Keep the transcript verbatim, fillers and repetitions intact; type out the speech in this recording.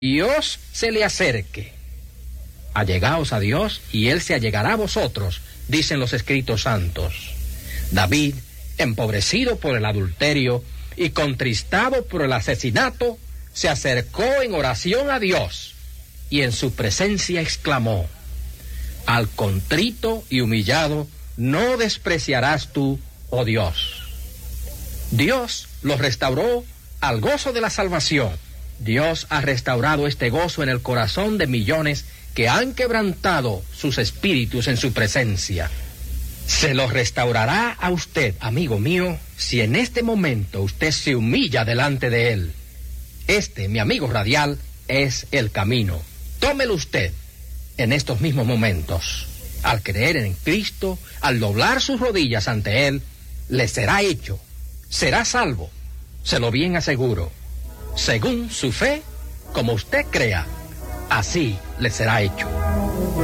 Dios se le acerque. Allegaos a Dios y Él se allegará a vosotros, dicen los escritos santos. David, empobrecido por el adulterio y contristado por el asesinato, se acercó en oración a Dios y en su presencia exclamó: al contrito y humillado no despreciarás tú, oh Dios. Dios los restauró al gozo de la salvación. Dios ha restaurado este gozo en el corazón de millones que han quebrantado sus espíritus en su presencia. Se lo restaurará a usted, amigo mío, si en este momento usted se humilla delante de Él. Este, mi amigo radial, es el camino. Tómelo usted en estos mismos momentos. Al creer en Cristo, al doblar sus rodillas ante Él, le será hecho, será salvo, se lo bien aseguro. Según su fe, como usted crea, así le será hecho.